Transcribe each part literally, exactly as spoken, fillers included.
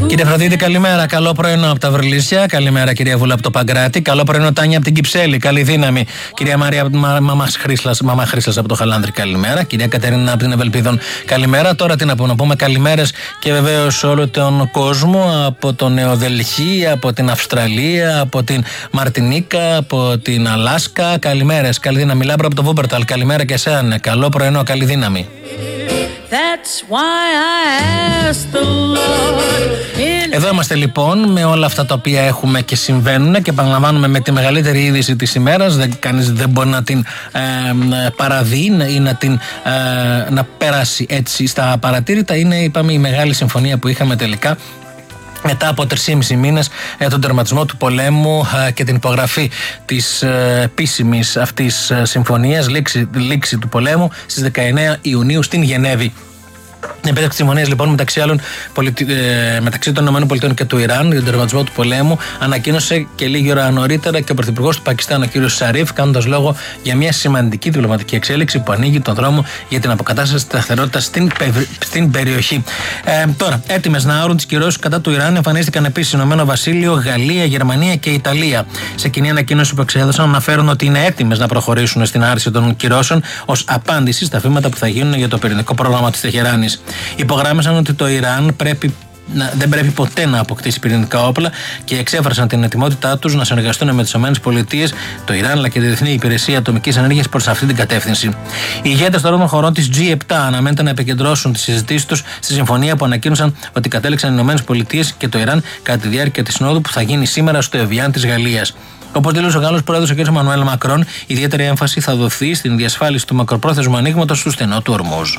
Κύριε Φροντίδη, καλημέρα. Καλό πρωινό από τα Βρυλίσια. Καλημέρα, κυρία Βούλα από το Παγκράτη. Καλό πρωινό, Τάνια από την Κυψέλη. Καλή δύναμη. Κυρία Μαρία από Μαμά Χρύσλας από το Χαλάνδρη. Καλημέρα. Κυρία Κατερίνα από την Ευελπίδων. Καλημέρα. Τώρα τι να πούμε, να πούμε καλημέρες και βεβαίως όλο τον κόσμο από το Νεοδελχή, από την Αυστραλία, από την Μαρτινίκα, από την Αλάσκα. Καλημέρες. Καλή δύναμη. Λάμπρα από το Βούπερταλ. Καλημέρα και εσένα. Καλό πρωινό, καλή δύναμη. Εδώ είμαστε λοιπόν με όλα αυτά τα οποία έχουμε και συμβαίνουν και επαναλαμβάνουμε με τη μεγαλύτερη είδηση της ημέρας. Δεν, κανείς δεν μπορεί να την ε, παραδεί ή να την ε, να περάσει έτσι στα παρατήρητα. Είναι, είπαμε, η μεγάλη συμφωνία που είχαμε τελικά μετά από τρισήμισι μήνες ε, τον τερματισμό του πολέμου ε, και την υπογραφή της ε, επίσημης αυτής ε, συμφωνίας, λήξη, λήξη του πολέμου στις δεκαεννέα Ιουνίου στην Γενέβη. Η επέτευξη συμφωνίας λοιπόν μεταξύ άλλων πολιτι... ε, μεταξύ των ΗΠΑ και του Ιράν για τον τερματισμό του πολέμου ανακοίνωσε και λίγη ώρα νωρίτερα και ο Πρωθυπουργός του Πακιστάν, ο κ. Σαρίφ, κάνοντας λόγο για μια σημαντική διπλωματική εξέλιξη που ανοίγει τον δρόμο για την αποκατάσταση της σταθερότητας στην, πε... στην περιοχή. Ε, τώρα, έτοιμες να άρουν τις κυρώσεις κατά του Ιράν εμφανίστηκαν επίσης Ηνωμένο Βασίλειο, Γαλλία, Γερμανία και Ιταλία. Σε κοινή ανακοίνωση που εξέδωσαν αναφέρουν ότι είναι έτοιμες να προχωρήσουν στην άρση των κυρώσεων ως απάντηση στα βήματα που θα γίνουν για το πυρηνικό πρόγραμμα της Τεχεράνης. Υπογράμμισαν ότι το Ιράν πρέπει να, δεν πρέπει ποτέ να αποκτήσει πυρηνικά όπλα και εξέφρασαν την ετοιμότητά τους να συνεργαστούν με τις ΗΠΑ, το Ιράν αλλά και τη Διεθνή Υπηρεσία Ατομικής Ενέργειας προς αυτή την κατεύθυνση. Οι ηγέτες των χωρών της τζι επτά αναμένεται να επικεντρώσουν τις συζητήσεις τους στη συμφωνία που ανακοίνωσαν ότι κατέληξαν οι ΗΠΑ και το Ιράν κατά τη διάρκεια της συνόδου που θα γίνει σήμερα στο Εβιάν της Γαλλίας. Όπως δήλωσε ο Γάλλος πρόεδρος ο κ. Εμμανουέλ Μακρόν, ιδιαίτερη έμφαση θα δοθεί στην διασφάλιση του μακροπρόθεσμου ανοίγματος του στενού του Ορμούζ.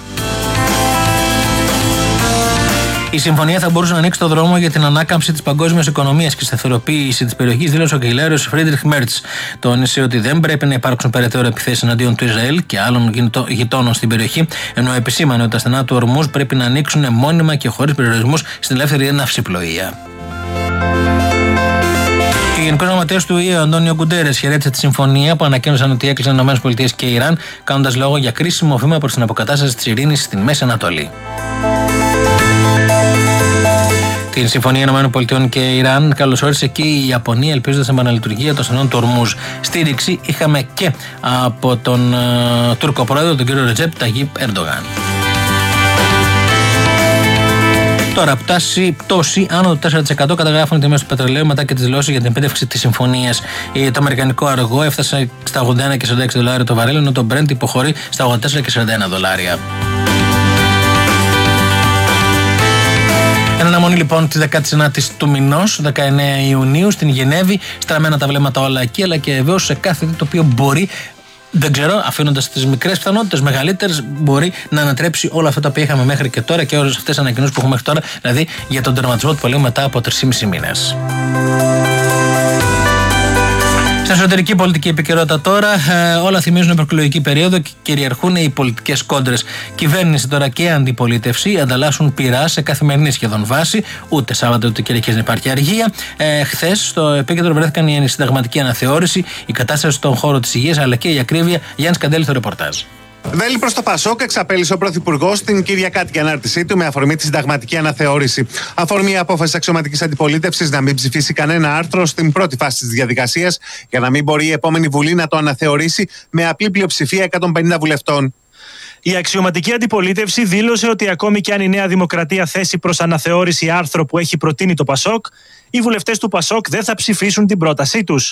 Η συμφωνία θα μπορούσε να ανοίξει το δρόμο για την ανάκαμψη της παγκόσμιας οικονομίας και σταθεροποίηση της περιοχής, δήλωσε ο καγκελάριος Φρίντριχ Μέρτς. Τόνισε ότι δεν πρέπει να υπάρξουν περαιτέρω επιθέσεις εναντίον του Ισραήλ και άλλων γειτόνων στην περιοχή, ενώ επισήμανε ότι τα στενά του Ορμούζ πρέπει να ανοίξουν μόνιμα και χωρίς περιορισμούς στην ελεύθερη ναυσιπλοεία. Ο Γενικός Γραμματέας του ΙΕ, ο Αντώνιο Γκουντέρες, χαιρέτησε τη συμφωνία που ανακοίνωσαν ότι έκλεισαν οι ΗΠΑ και η Ιράν, κάνοντας λόγο για κρίσιμο βήμα προς την αποκατάσταση της ειρήνης στην Μέση Ανατολή. Την συμφωνία ΗΠΑ και Ιράν καλωσόρισε και η Ιαπωνία, ελπίζοντας επαναλειτουργία των στενών του Ορμούζ. Στήριξη είχαμε και από τον uh, Τούρκο πρόεδρο, τον κύριο Ρετζέπ Ταγίπ Ερντογάν. Τώρα, πτώση, πτώση άνω του τέσσερα τοις εκατό καταγράφουν οι τιμές του πετρελαίου μετά και τις δηλώσεις για την επίτευξη της συμφωνίας. Το αμερικανικό αργό έφτασε στα ογδόντα ένα και σαράντα έξι δολάρια το βαρέλ, ενώ το Brent υποχωρεί στα ογδόντα τέσσερα και σαράντα ένα δολάρια. Εν αναμονή λοιπόν τη δεκάτη ενάτη του μηνός, δεκαεννέα Ιουνίου, στην Γενέβη, στραμμένα τα βλέμματα όλα εκεί, αλλά και βεβαίως σε κάθε τι το οποίο μπορεί, δεν ξέρω, αφήνοντας τις μικρές πιθανότητες, μεγαλύτερες, μπορεί να ανατρέψει όλα αυτά τα οποία είχαμε μέχρι και τώρα και όλες αυτές τις ανακοινώσεις που έχουμε μέχρι τώρα, δηλαδή για τον τερματισμό του πολέμου μετά από τρεισήμισι μήνες. Στην εσωτερική πολιτική επικαιρότητα τώρα, ε, όλα θυμίζουν προεκλογική περίοδο και κυριαρχούν οι πολιτικές κόντρες. Κυβέρνηση τώρα και αντιπολίτευση ανταλλάσσουν πειρά σε καθημερινή σχεδόν βάση, ούτε Σάββατο ούτε Κυριακές να υπάρχει αργία. Ε, Χθες στο επίκεντρο βρέθηκαν η συνταγματική αναθεώρηση, η κατάσταση στον χώρο της υγείας αλλά και η ακρίβεια. Γιάννης Καντέλης στο ρεπορτάζ. Βέλη προς το Πασόκ εξαπέλυσε ο Πρωθυπουργός την Κυριακάτικη ανάρτησή του με αφορμή τη συνταγματική αναθεώρηση. Αφορμή η απόφαση της αξιωματικής αντιπολίτευσης να μην ψηφίσει κανένα άρθρο στην πρώτη φάση της διαδικασίας, για να μην μπορεί η επόμενη Βουλή να το αναθεωρήσει με απλή πλειοψηφία εκατόν πενήντα βουλευτών. Η αξιωματική αντιπολίτευση δήλωσε ότι ακόμη και αν η Νέα Δημοκρατία θέσει προς αναθεώρηση άρθρο που έχει προτείνει το Πασόκ, οι βουλευτές του Πασόκ δεν θα ψηφίσουν την πρότασή τους.